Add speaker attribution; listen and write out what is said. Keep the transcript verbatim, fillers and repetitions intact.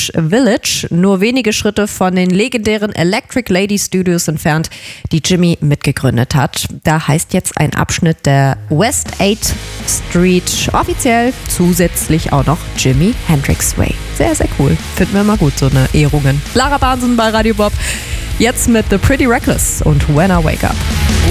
Speaker 1: Greenwich Village, nur wenige Schritte von den legendären Electric Lady Studios entfernt, die Jimi mitgegründet hat. Da heißt jetzt ein Abschnitt der West eighth Street offiziell zusätzlich auch noch Jimi Hendrix Way. Sehr, sehr cool. Finden wir mal gut, so eine Ehrungen. Lara Bahnsen bei Radio Bob. Jetzt mit The Pretty Reckless und When I Wake Up.